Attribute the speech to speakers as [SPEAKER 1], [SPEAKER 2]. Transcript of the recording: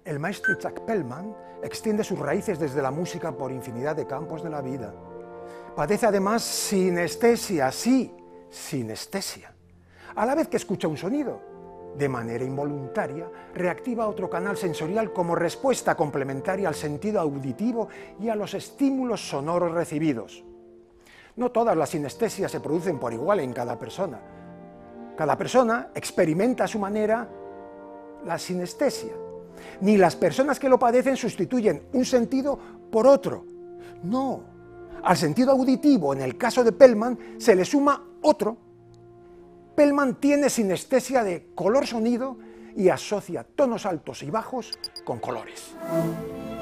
[SPEAKER 1] El maestro Itzhak Perlman extiende sus raíces desde la música por infinidad de campos de la vida. Padece además sinestesia, sí, sinestesia. A la vez que escucha un sonido, de manera involuntaria, reactiva otro canal sensorial como respuesta complementaria al sentido auditivo y a los estímulos sonoros recibidos. No todas las sinestesias se producen por igual en cada persona. Cada persona experimenta a su manera la sinestesia. Ni las personas que lo padecen sustituyen un sentido por otro. No, al sentido auditivo, en el caso de Perlman, se le suma otro. Perlman tiene sinestesia de color-sonido y asocia tonos altos y bajos con colores.